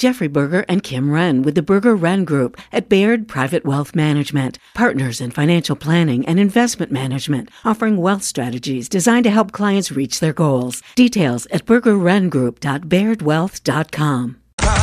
Jeffrey Berger and Kim Wren with the Berger Wren Group at Baird Private Wealth Management, partners in financial planning and investment management, offering wealth strategies designed to help clients reach their goals. Details at bergerwrengroup.bairdwealth.com.